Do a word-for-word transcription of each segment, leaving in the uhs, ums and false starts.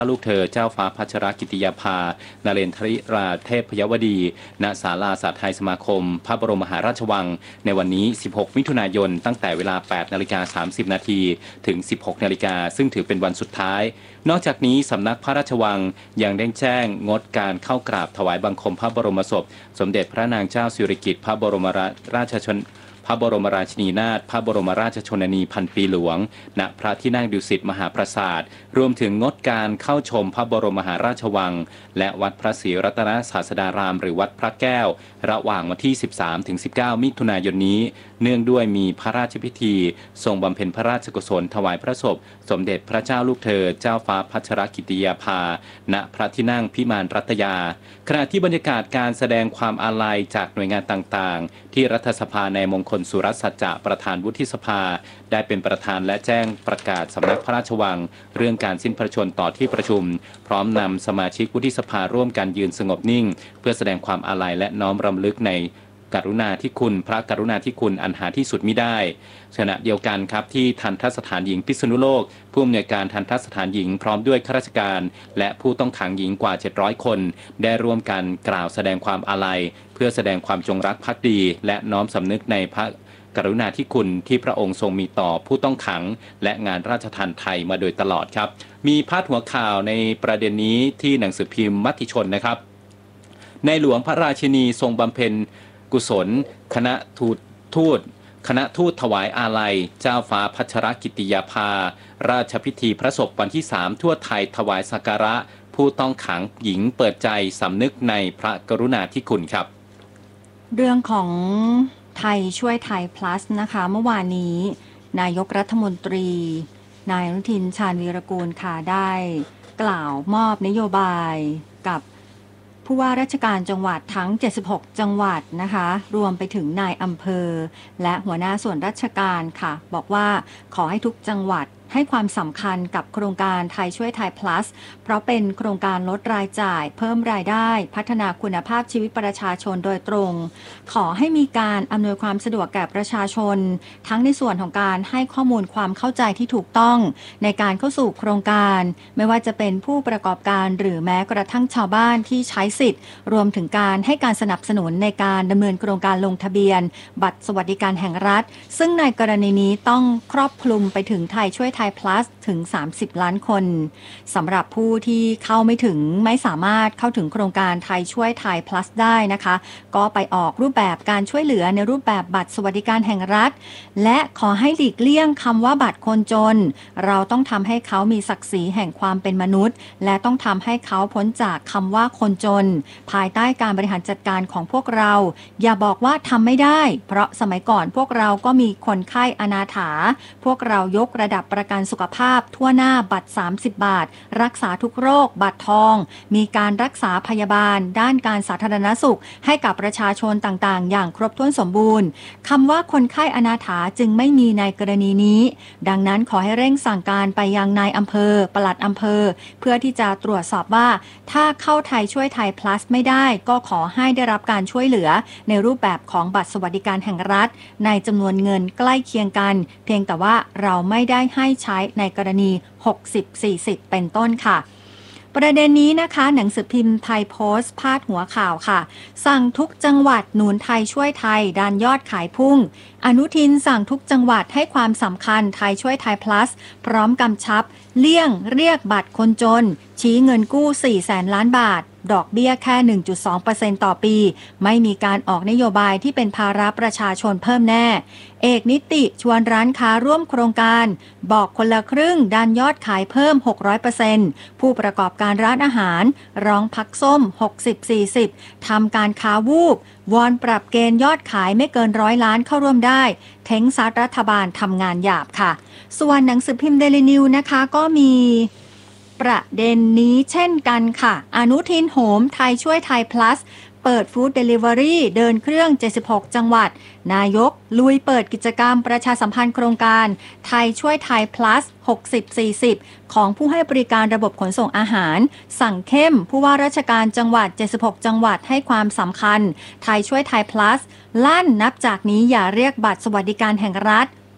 ลูกเธอเจ้าฟ้าพัชรกิติยาภา นเรนทริราเทพยวดี ณ ศาลาสาไทยสมาคม พระบรมมหาราชวัง ในวันนี้ สิบหก มิถุนายน ตั้งแต่เวลา แปดนาฬิกาสามสิบนาที ถึง สิบหกนาฬิกา ซึ่งถือเป็นวันสุดท้าย นอกจากนี้สำนักพระราชวังยังได้แจ้งงดการเข้ากราบถวายบังคมพระบรมศพ สมเด็จพระนางเจ้าสิริกิติ์พระบรมราชชนพระบรมราชินีนาถพระบรมราชชนนีพันปีหลวง ณ พระที่นั่งดุสิตมหาปราสาท รวมถึงงดการเข้าชมพระบรมมหาราชวัง และวัดพระศรีรัตนศาสดารามหรือวัดพระแก้ว ระหว่างวันที่ สิบสามถึงสิบเก้า มิถุนายนนี้ เนื่องด้วยมีพระราชพิธีทรงบำเพ็ญพระราชกุศลถวายพระศพสมเด็จพระเจ้าลูกเธอเจ้าฟ้าพัชรกิติยาภา ณ พระที่นั่งพิมานรัตยา ขณะที่บรรยากาศการแสดงความอาลัยจากหน่วยงานต่างๆที่รัฐสภาในมงคลสุรสัจจะประธานวุฒิสภาได้เป็นประธานและแจ้งประกาศสำนักพระราชวังเรื่องการสิ้นพระชนม์ต่อที่ประชุมพร้อมนำสมาชิกวุฒิสภาร่วมกันยืนสงบนิ่งเพื่อแสดงความอาลัยและน้อมรำลึกในกรุณาธิคุณพระกรุณาธิคุณอันหาที่สุดมิได้ขณะเดียวกันครับที่ทัณฑสถานหญิงพิษณุโลกผู้อำนวยการทัณฑสถานหญิงพร้อมด้วยข้าราชการและผู้ต้องขังหญิงกว่าเจ็ดร้อยคนได้ร่วมกันกล่าวแสดงความอาลัยเพื่อแสดงความจงรักภักดีและน้อมสำนึกในพระกรุณาธิคุณที่พระองค์ทรงมีต่อผู้ต้องขังและงานราชทัณฑ์ไทยมาโดยตลอดครับมีพาดหัวข่าวในประเด็นนี้ที่หนังสือพิมพ์มติชนนะครับในหลวงพระราชินีทรงบำเพ็ญกุศลคณะทูตทูตคณะทูตถวายอาลัยเจ้าฟ้าพัชรกิติยาภาราชพิธีพระศพวันที่สามทั่วไทยถวายสักการะผู้ต้องขังหญิงเปิดใจสำนึกในพระกรุณาธิคุณครับเรื่องของไทยช่วยไทย plus นะคะเมื่อวานนี้นายกรัฐมนตรีนายอนุทินชาญวีรกูลค่ะได้กล่าวมอบนโยบายกับผู้ว่าราชการจังหวัดทั้งเจ็ดสิบหกจังหวัดนะคะรวมไปถึงนายอำเภอและหัวหน้าส่วนราชการค่ะบอกว่าขอให้ทุกจังหวัดให้ความสำคัญกับโครงการไทยช่วยไทย plus เพราะเป็นโครงการลดรายจ่ายเพิ่มรายได้พัฒนาคุณภาพชีวิตประชาชนโดยตรงขอให้มีการอำนวยความสะดวกแก่ประชาชนทั้งในส่วนของการให้ข้อมูลความเข้าใจที่ถูกต้องในการเข้าสู่โครงการไม่ว่าจะเป็นผู้ประกอบการหรือแม้กระทั่งชาวบ้านที่ใช้สิทธิ์รวมถึงการให้การสนับสนุนในการดำเนินโครงการลงทะเบียนบัตรสวัสดิการแห่งรัฐซึ่งในกรณีนี้ต้องครอบคลุมไปถึงไทยช่วยไทย plus ถึงสามสิบล้านคนสำหรับผู้ที่เข้าไม่ถึงไม่สามารถเข้าถึงโครงการไทยช่วยไทย plus ได้นะคะก็ไปออกรูปแบบการช่วยเหลือในรูปแบบบัตรสวัสดิการแห่งรัฐและขอให้หลีกเลี่ยงคำว่าบัตรคนจนเราต้องทำให้เขามีศักดิ์ศรีแห่งความเป็นมนุษย์และต้องทำให้เขาพ้นจากคำว่าคนจนภายใต้การบริหารจัดการของพวกเราอย่าบอกว่าทำไม่ได้เพราะสมัยก่อนพวกเราก็มีคนไข้อนาถาพวกเรายกระดับประกันสุขภาพทั่วหน้าบัตรสามสิบบาทรักษาทุกโรคบัตรทองมีการรักษาพยาบาลด้านการสาธารณสุขให้กับประชาชนต่างๆอย่างครบถ้วนสมบูรณ์คำว่าคนไข้อนาถาจึงไม่มีในกรณีนี้ดังนั้นขอให้เร่งสั่งการไปยังนายอำเภอปลัดอำเภอเพื่อที่จะตรวจสอบว่าถ้าเข้าไทยช่วยไทย plus ไม่ได้ก็ขอให้ได้รับการช่วยเหลือในรูปแบบของบัตรสวัสดิการแห่งรัฐในจำนวนเงินใกล้เคียงกันเพียงแต่ว่าเราไม่ได้ให้ใช้ในกรณีหกสิบ สี่สิบเป็นต้นค่ะประเด็นนี้นะคะหนังสือพิมพ์ไทยโพสต์พาดหัวข่าวค่ะสั่งทุกจังหวัดหนุนไทยช่วยไทยดันยอดขายพุ่งอนุทินสั่งทุกจังหวัดให้ความสำคัญไทยช่วยไทย plus พร้อมกำชับเลี่ยงเรียกบัตรคนจนชี้เงินกู้สี่แสนล้านบาทดอกเบี้ยแค่ หนึ่งจุดสองเปอร์เซ็นต์ ต่อปีไม่มีการออกนโยบายที่เป็นภาระประชาชนเพิ่มแน่เอกนิติชวนร้านค้าร่วมโครงการบอกคนละครึ่งดันยอดขายเพิ่ม หกร้อยเปอร์เซ็นต์ ผู้ประกอบการร้านอาหารร้องพักส้ม หกสิบ สี่สิบ ทำการค้าวูบวอนปรับเกณฑ์ยอดขายไม่เกินร้อยล้านเข้าร่วมได้เท้งซัดรัฐบาลทำงานหยาบค่ะส่วนหนังสือพิมพ์เดลินิวนะคะก็มีประเด็นนี้เช่นกันค่ะอนุทินโหมไทยช่วยไทย plus เปิดฟู้ดเดลิเวอรี่เดินเครื่องเจ็ดสิบหกจังหวัดนายกลุยเปิดกิจกรรมประชาสัมพันธ์โครงการไทยช่วยไทย plus หกสิบ สี่สิบของผู้ให้บริการระบบขนส่งอาหารสั่งเข้มผู้ว่าราชการจังหวัดเจ็ดสิบหกจังหวัดให้ความสำคัญไทยช่วยไทย plus ลั่นนับจากนี้อย่าเรียกบัตรสวัสดิการแห่งรัฐ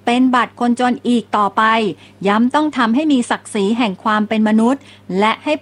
เป็นบัตรคนจนอีกต่อไปย้ำต้องทำให้มีศักดิ์ศรีแห่งความเป็นมนุษย์และให้